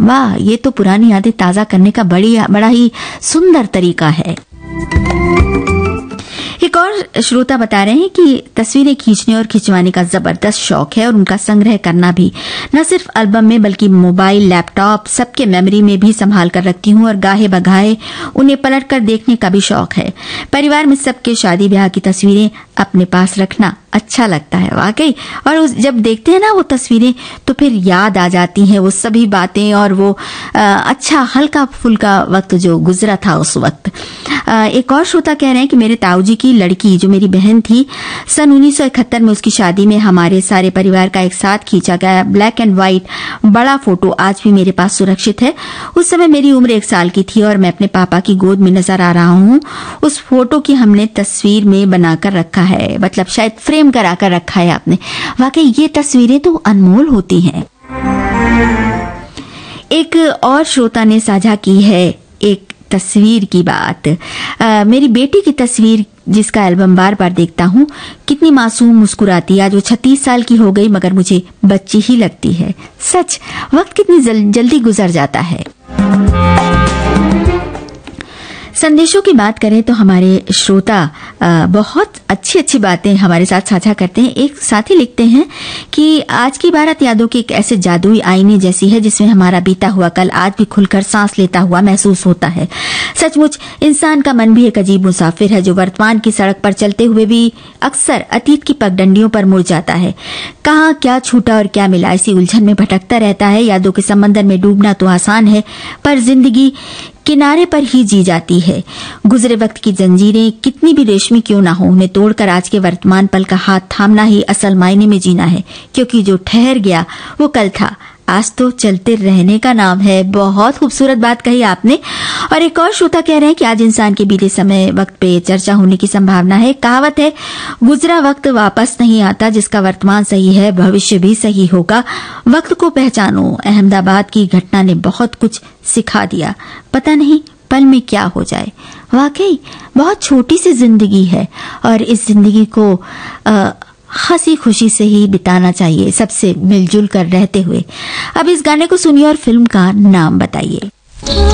वाह, ये तो पुरानी यादें ताजा करने का बड़ा ही सुंदर तरीका है। एक और श्रोता बता रहे हैं कि तस्वीरें खींचने और खिंचवाने का जबरदस्त शौक है और उनका संग्रह करना भी, न सिर्फ एल्बम में बल्कि मोबाइल, लैपटॉप, सबके मेमोरी में भी संभाल कर रखती हूँ और गाहे बगाहे उन्हें पलट कर देखने का भी शौक है। परिवार में सबके शादी ब्याह की तस्वीरें अपने पास रखना अच्छा लगता है वाकई, और जब देखते हैं ना वो तस्वीरें तो फिर याद आ जाती हैं वो सभी बातें और वो अच्छा हल्का फुल्का वक्त जो गुजरा था उस वक्त। एक और श्रोता कह रहे हैं कि मेरे ताऊजी की लड़की जो मेरी बहन थी, सन 1971 में उसकी शादी में हमारे सारे परिवार का एक साथ खींचा गया ब्लैक एंड व्हाइट बड़ा फोटो आज भी मेरे पास सुरक्षित है। उस समय मेरी उम्र 1 साल की थी और मैं अपने पापा की गोद में नजर आ रहा हूँ। उस फोटो की हमने तस्वीर में बनाकर रखा है, मतलब शायद फ्रेम करा कर रखा है आपने। वाकई ये तस्वीरें तो अनमोल होती हैं। एक और श्रोता ने साझा की है एक तस्वीर की बात। मेरी बेटी की तस्वीर जिसका एल्बम बार बार देखता हूँ, कितनी मासूम मुस्कुराती है। आज वो 36 साल की हो गई मगर मुझे बच्ची ही लगती है। सच, वक्त कितनी जल्दी गुजर जाता है। संदेशों की बात करें तो हमारे श्रोता बहुत अच्छी अच्छी बातें हमारे साथ साझा करते हैं। एक साथी लिखते हैं कि आज की बारात यादों की एक ऐसे जादुई आईने जैसी है जिसमें हमारा बीता हुआ कल आज भी खुलकर सांस लेता हुआ महसूस होता है। सचमुच इंसान का मन भी एक अजीब मुसाफिर है जो वर्तमान की सड़क पर चलते हुए भी अक्सर अतीत की पगडंडियों पर मुड़ जाता है। कहाँ क्या छूटा और क्या मिला, इसी उलझन में भटकता रहता है। यादों के समंदर में डूबना तो आसान है पर जिंदगी किनारे पर ही जी जाती है। गुजरे वक्त की जंजीरें कितनी भी रेशमी क्यों ना हो, उन्हें तोड़कर आज के वर्तमान पल का हाथ थामना ही असल मायने में जीना है, क्योंकि जो ठहर गया वो कल था, आज तो चलते रहने का नाम है। बहुत खूबसूरत बात कही आपने। और एक और श्रोता कह रहे हैं कि आज इंसान के बीते समय वक्त पे चर्चा होने की संभावना है। कहावत है, गुजरा वक्त वापस नहीं आता, जिसका वर्तमान सही है भविष्य भी सही होगा। वक्त को पहचानो। अहमदाबाद की घटना ने बहुत कुछ सिखा दिया, पता नहीं पल में क्या हो जाए। वाकई बहुत छोटी सी जिंदगी है और इस जिंदगी को हंसी खुशी से ही बिताना चाहिए, सबसे मिलजुल कर रहते हुए। अब इस गाने को सुनिए और फिल्म का नाम बताइए।